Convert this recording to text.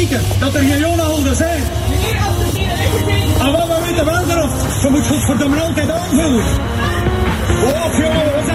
zeker dat er geen jonenhonden zijn. En wat we weten wel erop, ze moet godverdomme altijd aanvullen. Oh, jongen,